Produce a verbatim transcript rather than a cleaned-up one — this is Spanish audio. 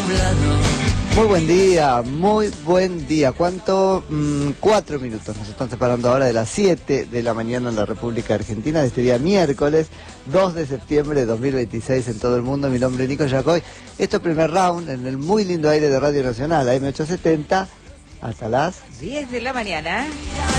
Muy buen día, muy buen día. ¿Cuánto? Mm, cuatro minutos. Nos están separando ahora de las siete de la mañana en la República Argentina, de este día miércoles dos de septiembre de dos mil veintiséis en todo el mundo. Mi nombre es Nico Yacoy. Esto es Primer Round en el muy lindo aire de Radio Nacional, A M ochocientos setenta, hasta las diez de la mañana.